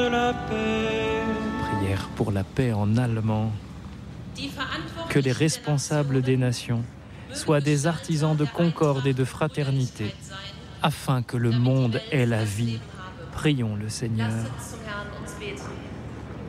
Prière pour la paix en allemand. Que les responsables des nations soient des artisans de concorde et de fraternité, afin que le monde ait la vie. Prions le Seigneur.